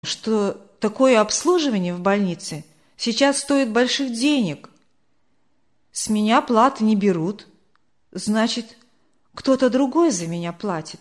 что такое обслуживание в больнице сейчас стоит больших денег. С меня платы не берут. Значит, кто-то другой за меня платит.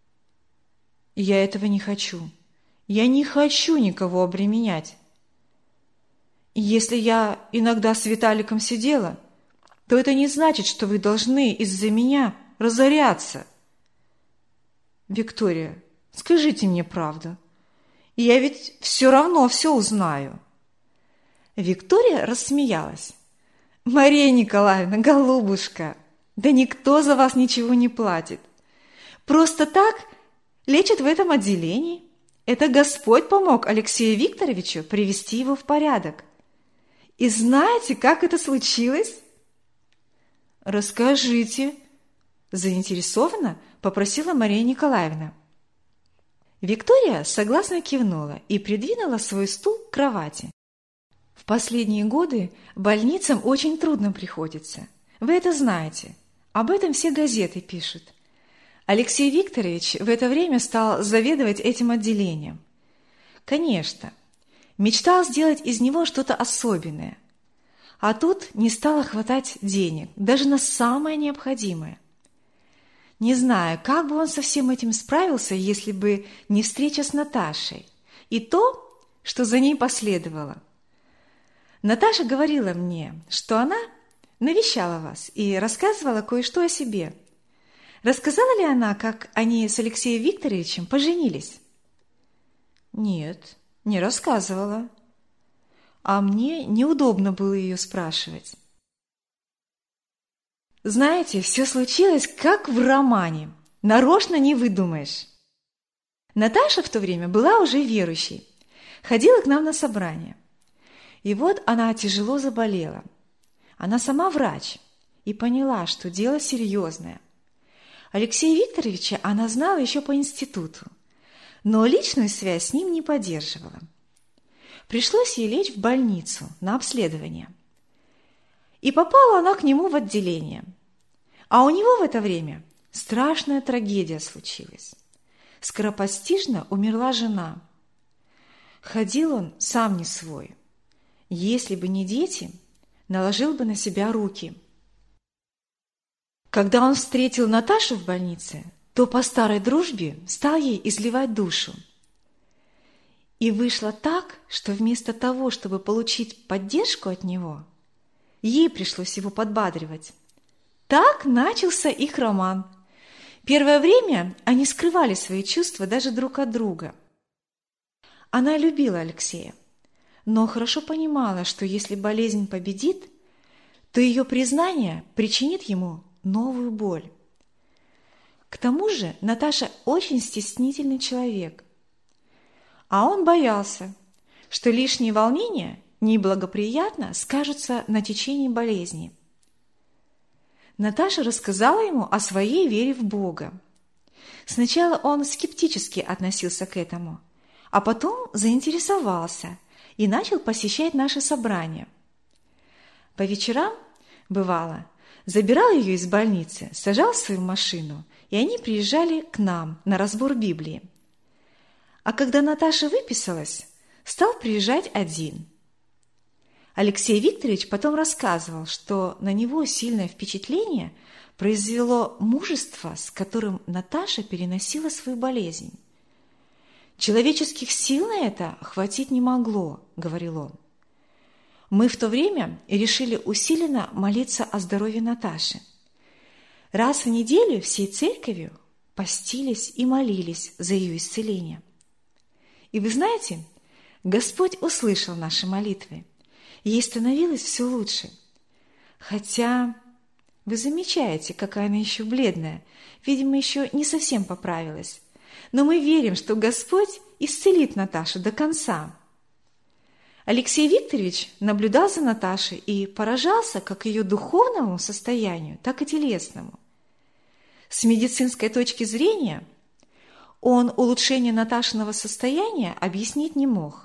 Я этого не хочу. Я не хочу никого обременять. И если я иногда с Виталиком сидела, то это не значит, что вы должны из-за меня разоряться. Виктория, скажите мне правду. Я ведь все равно все узнаю. Виктория рассмеялась. Мария Николаевна, голубушка, да никто за вас ничего не платит. Просто так лечат в этом отделении. Это Господь помог Алексею Викторовичу привести его в порядок. И знаете, как это случилось? Расскажите, заинтересованно попросила Мария Николаевна. Виктория согласно кивнула и придвинула свой стул к кровати. В последние годы больницам очень трудно приходится. Вы это знаете. Об этом все газеты пишут. Алексей Викторович в это время стал заведовать этим отделением. Конечно, мечтал сделать из него что-то особенное. А тут не стало хватать денег, даже на самое необходимое. Не знаю, как бы он со всем этим справился, если бы не встреча с Наташей и то, что за ней последовало. Наташа говорила мне, что она навещала вас и рассказывала кое-что о себе. Рассказала ли она, как они с Алексеем Викторовичем поженились? Нет, не рассказывала. А мне неудобно было ее спрашивать. Знаете, все случилось как в романе. Нарочно не выдумаешь. Наташа в то время была уже верующей. Ходила к нам на собрания. И вот она тяжело заболела. Она сама врач и поняла, что дело серьезное. Алексея Викторовича она знала еще по институту, но личную связь с ним не поддерживала. Пришлось ей лечь в больницу на обследование. И попала она к нему в отделение. А у него в это время страшная трагедия случилась. Скоропостижно умерла жена. Ходил он сам не свой. Если бы не дети, наложил бы на себя руки. Когда он встретил Наташу в больнице, то по старой дружбе стал ей изливать душу. И вышло так, что вместо того, чтобы получить поддержку от него, ей пришлось его подбадривать. Так начался их роман. Первое время они скрывали свои чувства даже друг от друга. Она любила Алексея, но хорошо понимала, что если болезнь победит, то ее признание причинит ему новую боль. К тому же Наташа очень стеснительный человек, а он боялся, что лишние волнения неблагоприятно скажутся на течении болезни. Наташа рассказала ему о своей вере в Бога. Сначала он скептически относился к этому, а потом заинтересовался и начал посещать наши собрания. По вечерам, бывало, забирал ее из больницы, сажал в свою машину, и они приезжали к нам на разбор Библии. А когда Наташа выписалась, стал приезжать один. Алексей Викторович потом рассказывал, что на него сильное впечатление произвело мужество, с которым Наташа переносила свою болезнь. «Человеческих сил на это хватить не могло», — говорил он. Мы в то время решили усиленно молиться о здоровье Наташи. Раз в неделю всей церковью постились и молились за ее исцеление. И вы знаете, Господь услышал наши молитвы. Ей становилось все лучше. Хотя вы замечаете, какая она еще бледная, видимо, еще не совсем поправилась. Но мы верим, что Господь исцелит Наташу до конца. Алексей Викторович наблюдал за Наташей и поражался как ее духовному состоянию, так и телесному. С медицинской точки зрения он улучшение Наташиного состояния объяснить не мог.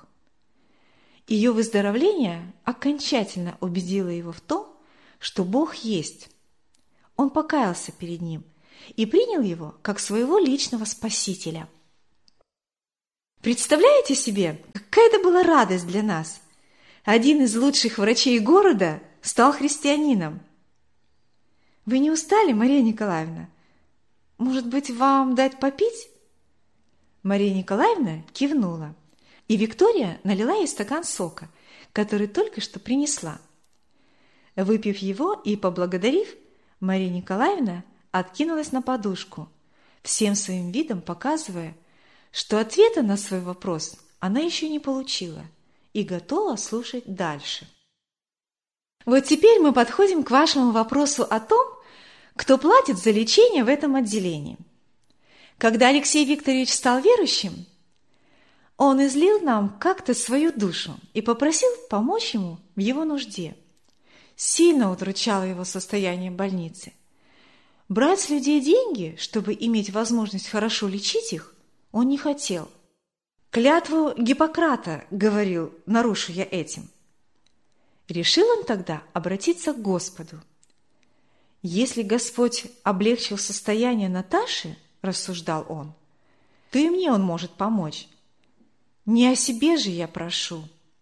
Ее выздоровление окончательно убедило его в том, что Бог есть. Он покаялся перед Ним и принял его как своего личного спасителя. Представляете себе, какая это была радость для нас? Один из лучших врачей города стал христианином. Вы не устали, Мария Николаевна? Может быть, вам дать попить? Мария Николаевна кивнула, и Виктория налила ей стакан сока, который только что принесла. Выпив его и поблагодарив, Мария Николаевна откинулась на подушку, всем своим видом показывая, что ответа на свой вопрос она еще не получила и готова слушать дальше. Вот теперь мы подходим к вашему вопросу о том, кто платит за лечение в этом отделении. Когда Алексей Викторович стал верующим, он излил нам как-то свою душу и попросил помочь ему в его нужде. Сильно удручало его состояние в больнице. Брать с людей деньги, чтобы иметь возможность хорошо лечить их, он не хотел. Клятву Гиппократа, говорил, нарушу я этим. Решил он тогда обратиться к Господу. Если Господь облегчил состояние Наташи, рассуждал он, то и мне он может помочь. Не о себе же я прошу.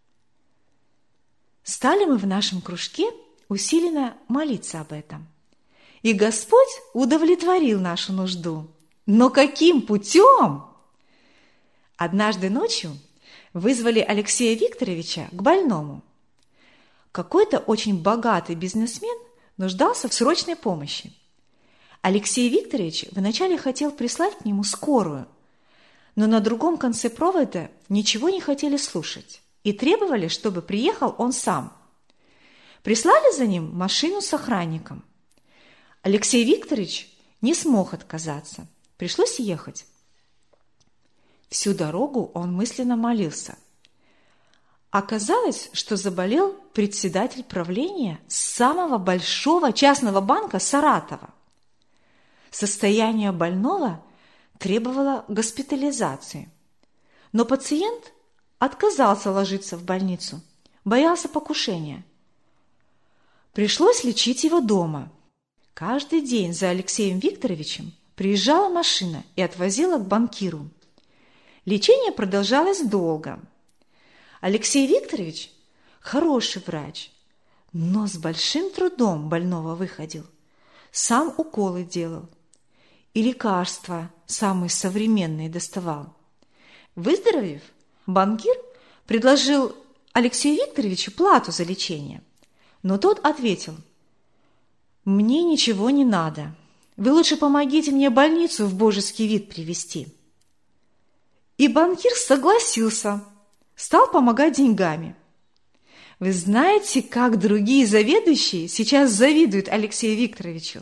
Стали мы в нашем кружке усиленно молиться об этом. И Господь удовлетворил нашу нужду. Но каким путем? Однажды ночью вызвали Алексея Викторовича к больному. Какой-то очень богатый бизнесмен нуждался в срочной помощи. Алексей Викторович вначале хотел прислать к нему скорую, но на другом конце провода ничего не хотели слушать и требовали, чтобы приехал он сам. Прислали за ним машину с охранником. Алексей Викторович не смог отказаться, пришлось ехать. Всю дорогу он мысленно молился. Оказалось, что заболел председатель правления самого большого частного банка Саратова. Состояние больного требовало госпитализации, но пациент отказался ложиться в больницу, боялся покушения. Пришлось лечить его дома. Каждый день за Алексеем Викторовичем приезжала машина и отвозила к банкиру. Лечение продолжалось долго. Алексей Викторович – хороший врач, но с большим трудом больного выходил. Сам уколы делал и лекарства самые современные доставал. Выздоровев, банкир предложил Алексею Викторовичу плату за лечение, но тот ответил: «Мне ничего не надо. Вы лучше помогите мне больницу в божеский вид привести». И банкир согласился, стал помогать деньгами. Вы знаете, как другие заведующие сейчас завидуют Алексею Викторовичу?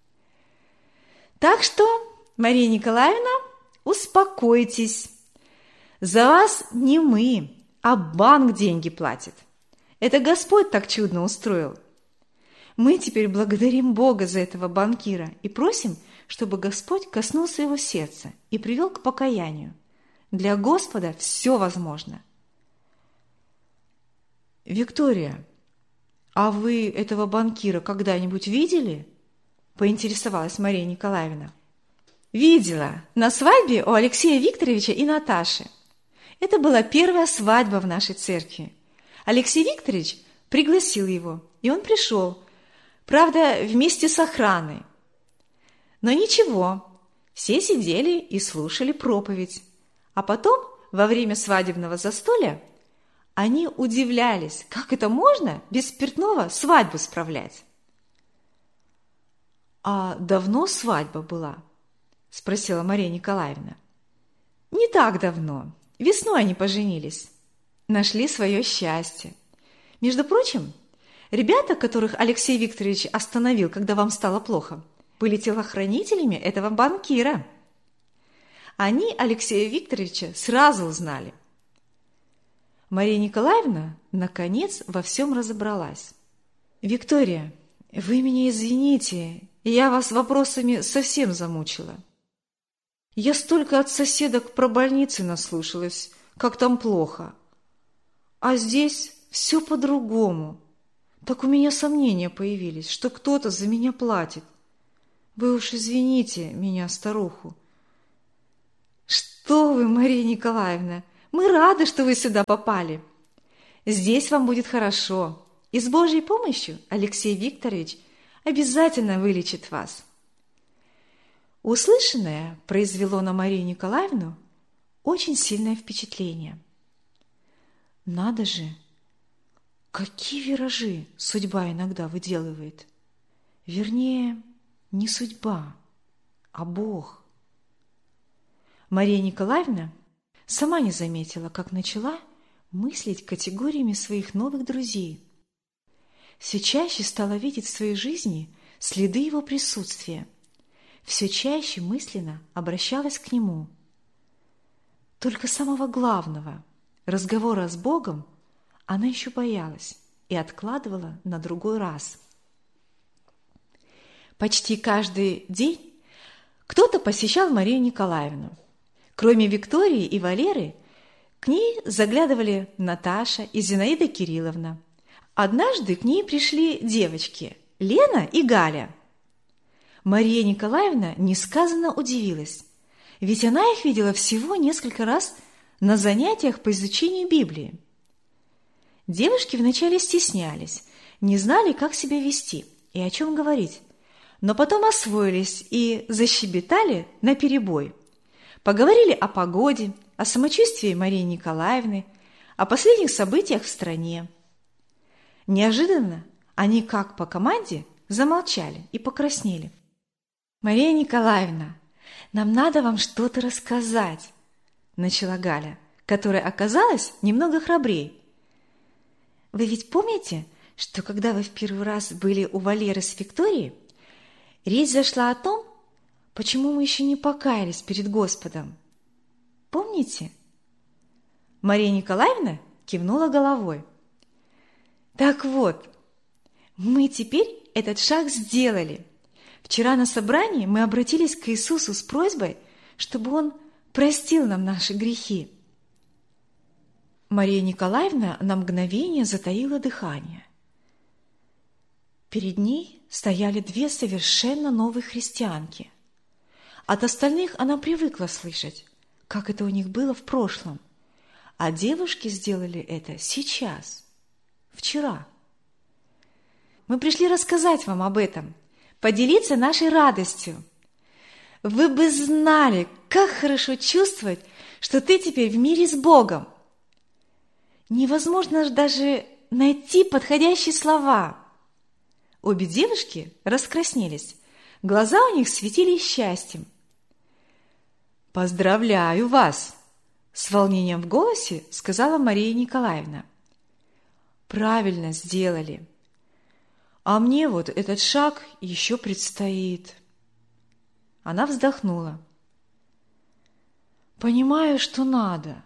Так что, Мария Николаевна, успокойтесь. За вас не мы, а банк деньги платит. Это Господь так чудно устроил. Мы теперь благодарим Бога за этого банкира и просим, чтобы Господь коснулся его сердца и привел к покаянию. Для Господа все возможно. Виктория, а вы этого банкира когда-нибудь видели? Поинтересовалась Мария Николаевна. Видела. На свадьбе у Алексея Викторовича и Наташи. Это была первая свадьба в нашей церкви. Алексей Викторович пригласил его, и он пришел. Правда, вместе с охраной. Но ничего, все сидели и слушали проповедь. А потом, во время свадебного застолья, они удивлялись, как это можно без спиртного свадьбу справлять. «А давно свадьба была?» – спросила Мария Николаевна. «Не так давно. Весной они поженились. Нашли свое счастье. Между прочим, ребята, которых Алексей Викторович остановил, когда вам стало плохо, были телохранителями этого банкира. Они Алексея Викторовича сразу узнали». Мария Николаевна, наконец, во всем разобралась. «Виктория, вы меня извините, я вас вопросами совсем замучила. Я столько от соседок про больницы наслушалась, как там плохо. А здесь все по-другому. Так у меня сомнения появились, что кто-то за меня платит. Вы уж извините меня, старуху». что вы, Мария Николаевна, мы рады, что вы сюда попали. Здесь вам будет хорошо, и с Божьей помощью Алексей Викторович обязательно вылечит вас». Услышанное произвело на Марию Николаевну очень сильное впечатление. Надо же, какие виражи судьба иногда выделывает. Вернее, не судьба, а Бог. Мария Николаевна сама не заметила, как начала мыслить категориями своих новых друзей. Все чаще стала видеть в своей жизни следы его присутствия. Все чаще мысленно обращалась к нему. Только самого главного – разговора с Богом она еще боялась и откладывала на другой раз. Почти каждый день кто-то посещал Марию Николаевну. Кроме Виктории и Валеры, к ней заглядывали Наташа и Зинаида Кирилловна. Однажды к ней пришли девочки – Лена и Галя. Мария Николаевна несказанно удивилась, ведь она их видела всего несколько раз на занятиях по изучению Библии. Девушки вначале стеснялись, не знали, как себя вести и о чем говорить, но потом освоились и защебетали наперебой. Поговорили о погоде, о самочувствии Марии Николаевны, о последних событиях в стране. Неожиданно они, как по команде, замолчали и покраснели. «Мария Николаевна, нам надо вам что-то рассказать», – начала Галя, которая оказалась немного храбрее. «Вы ведь помните, что когда вы в первый раз были у Валеры с Викторией, речь зашла о том, почему мы еще не покаялись перед Господом? Помните?» Мария Николаевна кивнула головой. «Так вот, мы теперь этот шаг сделали. Вчера на собрании мы обратились к Иисусу с просьбой, чтобы Он простил нам наши грехи». Мария Николаевна на мгновение затаила дыхание. Перед ней стояли две совершенно новые христианки. От остальных она привыкла слышать, как это у них было в прошлом, а девушки сделали это сейчас, вчера. «Мы пришли рассказать вам об этом, поделиться нашей радостью. Вы бы знали, как хорошо чувствовать, что ты теперь в мире с Богом. Невозможно даже найти подходящие слова». Обе девушки раскраснелись, глаза у них светились счастьем. «Поздравляю вас!» – с волнением в голосе сказала Мария Николаевна. «Правильно сделали. А мне вот этот шаг еще предстоит». Она вздохнула. «Понимаю, что надо,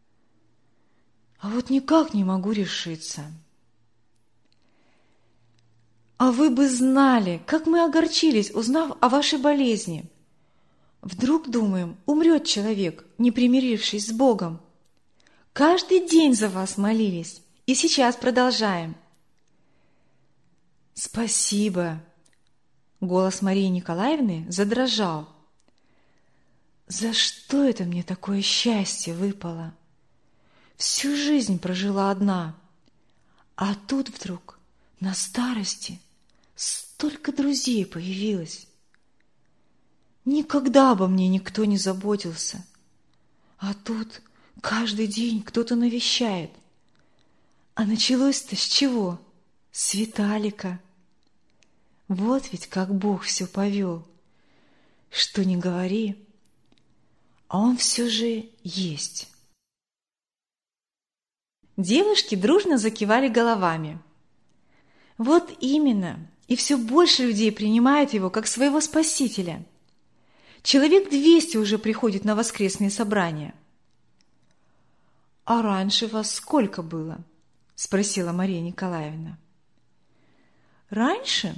а вот никак не могу решиться. А вы бы знали, как мы огорчились, узнав о вашей болезни. Вдруг, думаем, умрет человек, не примирившись с Богом. Каждый день за вас молились, и сейчас продолжаем». «Спасибо!» Голос Марии Николаевны задрожал. «За что это мне такое счастье выпало? Всю жизнь прожила одна, а тут вдруг на старости столько друзей появилось. Никогда обо мне никто не заботился, а тут каждый день кто-то навещает. А началось-то с чего? С Виталика. Вот ведь как Бог все повел. Что ни говори, а он все же есть». Девушки дружно закивали головами. Вот именно, и все больше людей принимают его как своего спасителя. Человек 200 уже приходит на воскресные собрания. «А раньше вас сколько было?» – спросила Мария Николаевна. «Раньше?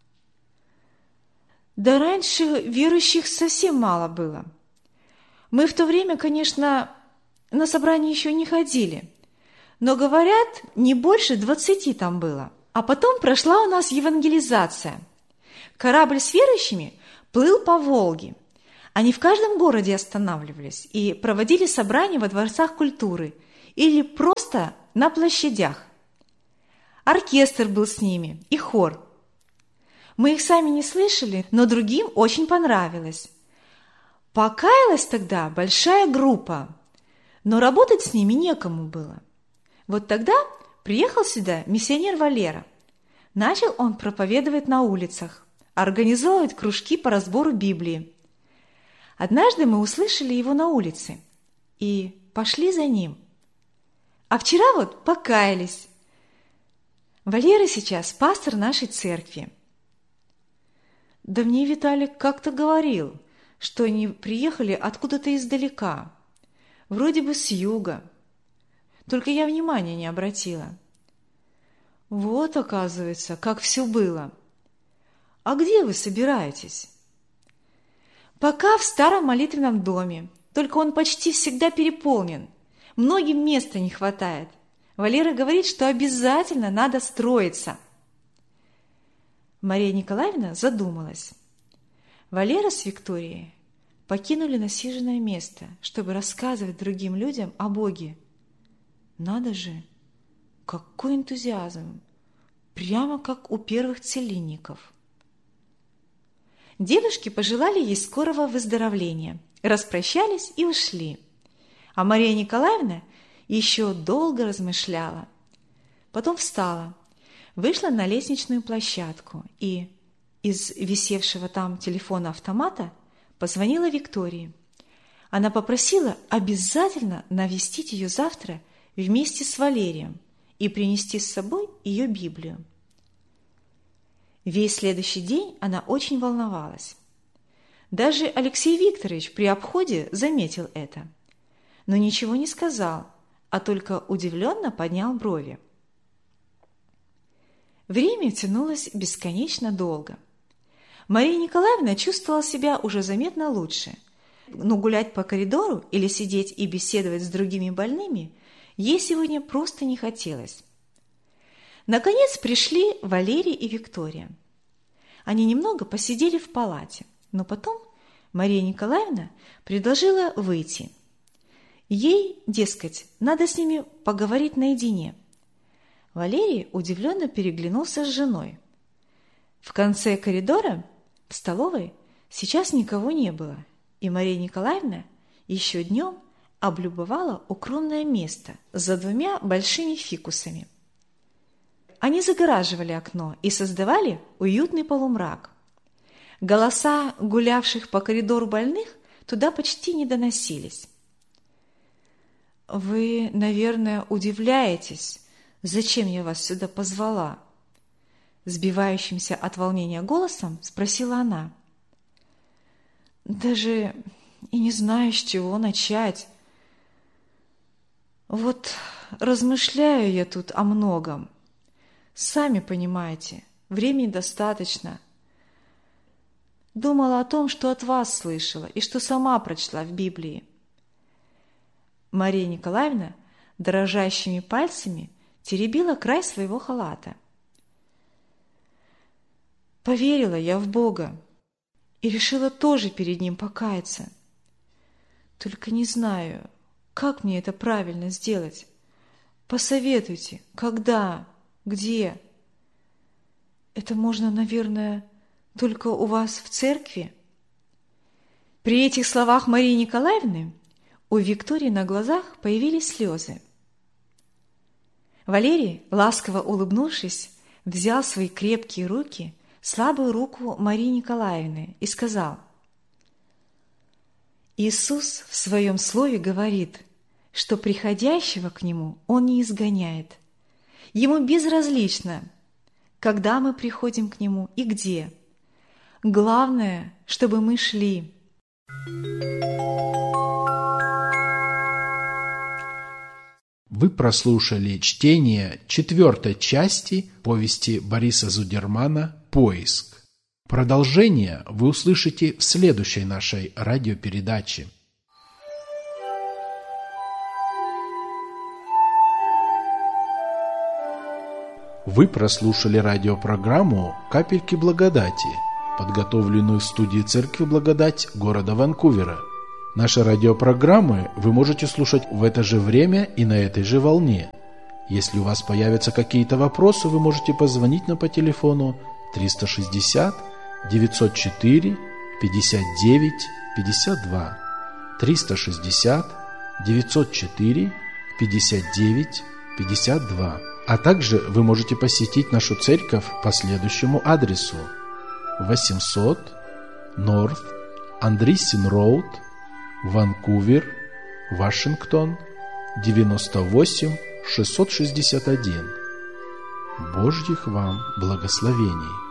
Да раньше верующих совсем мало было. Мы в то время, конечно, на собрания еще не ходили, но, говорят, не больше 20 там было. А потом прошла у нас евангелизация. Корабль с верующими плыл по Волге. Они в каждом городе останавливались и проводили собрания во дворцах культуры или просто на площадях. Оркестр был с ними и хор. Мы их сами не слышали, но другим очень понравилось. Покаялась тогда большая группа, но работать с ними некому было. Вот тогда приехал сюда миссионер Валера. Начал он проповедовать на улицах, организовывать кружки по разбору Библии. Однажды мы услышали его на улице и пошли за ним. А вчера вот покаялись. Валера сейчас пастор нашей церкви. Да мне Виталик как-то говорил, что они приехали откуда-то издалека, вроде бы с юга. Только я внимания не обратила. Вот, оказывается, как все было. А где вы собираетесь? Пока в старом молитвенном доме, только он почти всегда переполнен. Многим места не хватает. Валера говорит, что обязательно надо строиться. Мария Николаевна задумалась. Валера с Викторией покинули насиженное место, чтобы рассказывать другим людям о Боге. Надо же, какой энтузиазм! Прямо как у первых целинников. Девушки пожелали ей скорого выздоровления, распрощались и ушли. А Мария Николаевна еще долго размышляла. Потом встала, вышла на лестничную площадку и из висевшего там телефона-автомата позвонила Виктории. Она попросила обязательно навестить ее завтра вместе с Валерием и принести с собой ее Библию. Весь следующий день она очень волновалась. Даже Алексей Викторович при обходе заметил это, но ничего не сказал, а только удивленно поднял брови. Время тянулось бесконечно долго. Мария Николаевна чувствовала себя уже заметно лучше, но гулять по коридору или сидеть и беседовать с другими больными ей сегодня просто не хотелось. Наконец пришли Валерий и Виктория. Они немного посидели в палате, но потом Мария Николаевна предложила выйти. Ей, дескать, надо с ними поговорить наедине. Валерий удивленно переглянулся с женой. В конце коридора, в столовой, сейчас никого не было, и Мария Николаевна еще днем облюбовала укромное место за 2 большими фикусами. Они загораживали окно и создавали уютный полумрак. Голоса гулявших по коридору больных туда почти не доносились. «Вы, наверное, удивляетесь, зачем я вас сюда позвала?» Сбивающимся от волнения голосом спросила она. «Даже и не знаю, с чего начать. Вот размышляю я тут о многом. Сами понимаете, времени достаточно. Думала о том, что от вас слышала и что сама прочла в Библии». Мария Николаевна дрожащими пальцами теребила край своего халата. «Поверила я в Бога и решила тоже перед Ним покаяться. Только не знаю, как мне это правильно сделать. Посоветуйте, когда, где? Это можно, наверное, только у вас в церкви?» При этих словах Марии Николаевны у Виктории на глазах появились слезы. Валерий, ласково улыбнувшись, взял в свои крепкие руки слабую руку Марии Николаевны и сказал: «Иисус в Своем Слове говорит, что приходящего к Нему Он не изгоняет. Ему безразлично, когда мы приходим к Нему и где. Главное, чтобы мы шли». Вы прослушали чтение 4 части повести Бориса Зудермана «Поиск». Продолжение вы услышите в следующей нашей радиопередаче. Вы прослушали радиопрограмму «Капельки благодати». подготовленную в студии Церкви Благодать города Ванкувера. Наши радиопрограммы вы можете слушать в это же время и на этой же волне. Если у вас появятся какие-то вопросы, вы можете позвонить нам по телефону 360 904 59 52, 360 904 59 52. А также вы можете посетить нашу церковь по следующему адресу: 800 North Andreessen Road, Ванкувер, Вашингтон, 98661. Божьих вам благословений!